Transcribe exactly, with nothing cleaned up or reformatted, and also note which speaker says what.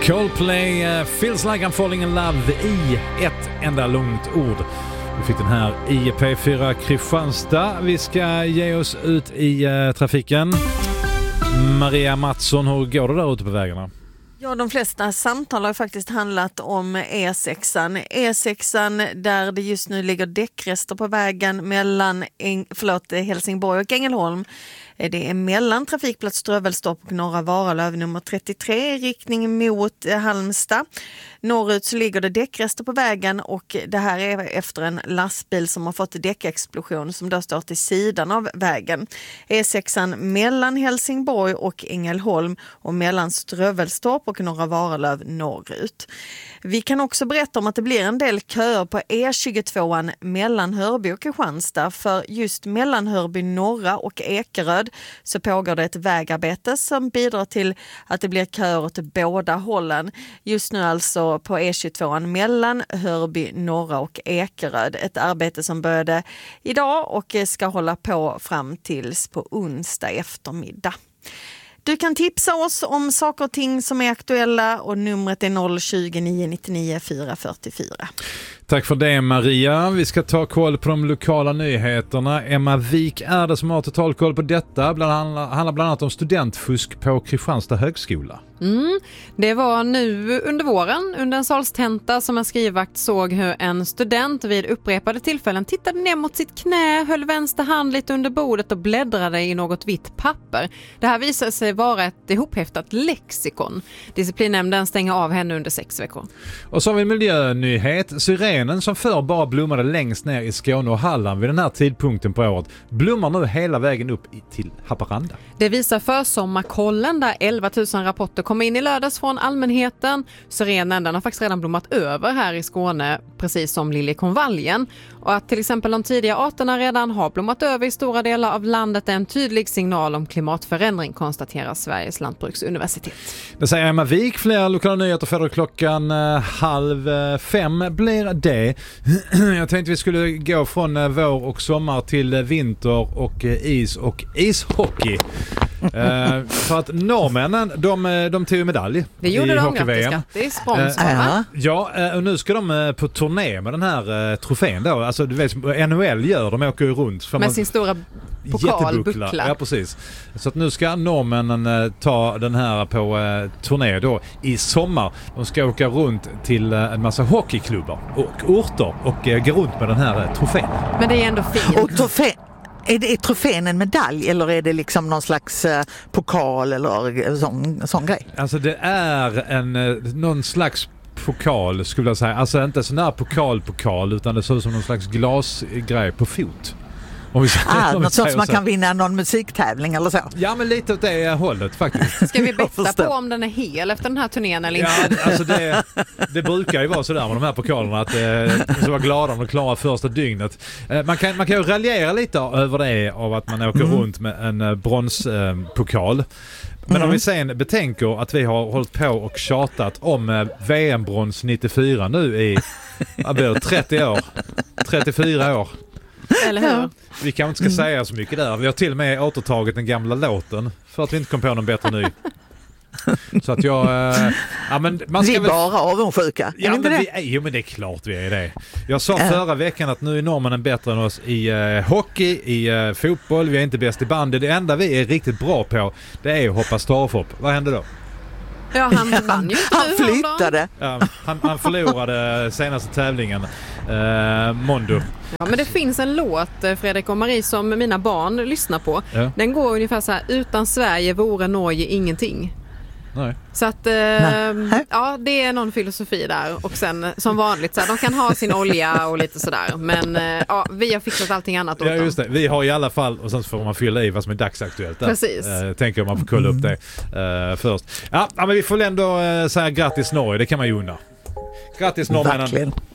Speaker 1: Coldplay, uh, Feels Like I'm Falling in Love i ett enda långt ord. Vi fick den här i P fyra Kristianstad. Vi ska ge oss ut i uh, trafiken. Maria Mattsson, hur går det där ute på vägarna?
Speaker 2: Ja, de flesta samtal har faktiskt handlat om E sexan. E sexan där det just nu ligger däckrester på vägen mellan förlåt, Helsingborg och Ängelholm. Det är mellan trafikplats Strövelstorp och Norra Varalöv nummer trettiotre i riktning mot Halmstad. Norrut så ligger det däckrester på vägen och det här är efter en lastbil som har fått däckexplosion som då står till sidan av vägen. E sexan mellan Helsingborg och Ängelholm och mellan Strövelstorp och Norra Varalöv norrut. Vi kan också berätta om att det blir en del köer på E tjugotvåan mellan Hörby och Kristianstad, för just mellan Hörby norra och Ekeröd så pågår det ett vägarbete som bidrar till att det blir köer åt båda hållen. Just nu alltså på E tjugotvåan mellan Hörby norra och Ekeröd. Ett arbete som började idag och ska hålla på fram tills på onsdag eftermiddag. Du kan tipsa oss om saker och ting som är aktuella och numret är noll tjugo nio nittionio fyra fyrtiofyra.
Speaker 1: Tack för det, Maria. Vi ska ta koll på de lokala nyheterna. Emma Wik är det som har total koll på detta. Bland handlar, handlar bland annat om studentfusk på Kristianstad högskola.
Speaker 3: Mm, det var nu under våren, under en salstenta, som en skrivvakt såg hur en student vid upprepade tillfällen tittade ner mot sitt knä, höll vänster hand lite under bordet och bläddrade i något vitt papper. Det här visade sig vara ett ihophäftat lexikon. Disciplinnämnden stänger av henne under sex veckor.
Speaker 1: Och så har vi en miljönyhet. Syrenen som förr bara blommade längst ner i Skåne och Halland vid den här tidpunkten på året blommar nu hela vägen upp till Haparanda.
Speaker 3: Det visar försommarkollen där elva tusen rapporter kom in i lördags från allmänheten. Syrenen, den har faktiskt redan blommat över här i Skåne, precis som liljekonvaljen. Och att till exempel de tidiga arterna redan har blommat över i stora delar av landet är en tydlig signal om klimatförändring, konstaterar Sveriges lantbruksuniversitet.
Speaker 1: Det säger Emma Wik. Fler lokala nyheter för klockan eh, halv fem blir det. Jag tänkte vi skulle gå från eh, vår och sommar till eh, vinter och eh, is och ishockey. Uh, för att norrmännen, de, de tog medalj
Speaker 3: det gjorde
Speaker 1: i
Speaker 3: de,
Speaker 1: hockey-V M.
Speaker 3: Grattis, grattis, sponsor.
Speaker 1: Uh, ja, uh, och nu ska de uh, på turné med den här uh, trofén då. Alltså du vet, N H L gör, de åker ju runt.
Speaker 3: Med man, sin stora pokalbuckla.
Speaker 1: Ja, precis. Så att nu ska norrmännen uh, ta den här på uh, turné då i sommar. De ska åka runt till uh, en massa hockeyklubbar och orter och uh, gå runt med den här uh, trofén.
Speaker 3: Men det är ändå fint.
Speaker 4: Och trofé- Är det är trofén en medalj eller är det liksom någon slags eh, pokal eller sån, sån grej?
Speaker 1: Alltså det är en någon slags pokal skulle jag säga. Alltså inte sån här pokal-pokal utan det ser ut som någon slags glasgrej på fot. Om vi säger,
Speaker 4: ah,
Speaker 1: om
Speaker 4: något sorts man
Speaker 1: så.
Speaker 4: kan vinna någon musiktävling eller så.
Speaker 1: Ja, men lite åt det hållet faktiskt.
Speaker 3: Ska vi betta på om den är hel efter den här turnén eller inte?
Speaker 1: Ja, alltså det, det brukar ju vara sådär med de här pokalerna att eh, man ska vara glad om de klarar första dygnet. Eh, man, kan, man kan ju raljera lite över det av att man åker mm. runt med en eh, bronspokal. Eh, Men mm. om vi sen betänker att vi har hållit på och tjatat om eh, V M-brons nittiofyra nu i trettio år. trettiofyra år.
Speaker 3: Eller hur?
Speaker 1: Vi kanske inte ska säga så mycket där. Vi har till och med återtagit den gamla låten för att vi inte kom på någon bättre ny. Så att jag... Äh, ja, men man ska
Speaker 4: vi är
Speaker 1: väl...
Speaker 4: bara avundsjuka.
Speaker 1: Ja, men
Speaker 4: det?
Speaker 1: vi är, jo, men det är klart vi är det. Jag sa äh. förra veckan att nu är norrmännen bättre än oss i uh, hockey, i uh, fotboll. Vi är inte bäst i bandy. Det enda vi är riktigt bra på, det är att hoppa stavhopp. Vad hände då?
Speaker 3: Ja, han vann ju inte.
Speaker 4: Han flyttade.
Speaker 1: Ja, han, han förlorade senaste tävlingen. Uh, Mondo.
Speaker 3: Ja, men det finns en låt, Fredrik och Marie, som mina barn lyssnar på.
Speaker 1: Ja.
Speaker 3: Den går ungefär så här: utan Sverige vore Norge ingenting.
Speaker 1: Nej.
Speaker 3: Så att eh, ja, det är någon filosofi där. Och sen som vanligt så här, de kan ha sin olja och lite sådär. Men eh, ja, vi har fixat allting annat åt
Speaker 1: ja, just det. Vi har i alla fall, och sen så får man fylla i vad som är dagsaktuellt där.
Speaker 3: Precis.
Speaker 1: Eh, tänker jag man får kolla upp det eh, först. Ja, men vi får ändå eh, säga grattis Norge, det kan man ju undra. Grattis norrmännen.